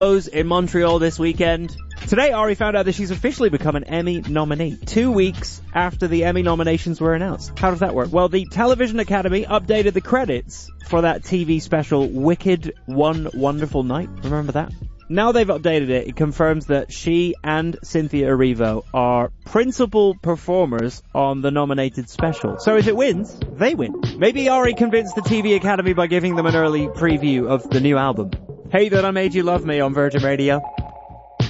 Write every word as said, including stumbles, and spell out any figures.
in Montreal this weekend. Today, Ari found out that she's officially become an Emmy nominee, two weeks after the Emmy nominations were announced. How does that work? Well, the Television Academy updated the credits for that T V special, Wicked One Wonderful Night. Remember that? Now they've updated it, it confirms that she and Cynthia Erivo are principal performers on the nominated special. So if it wins, they win. Maybe Ari convinced the T V Academy by giving them an early preview of the new album. Hey, That I Made You Love Me on Virgin Radio.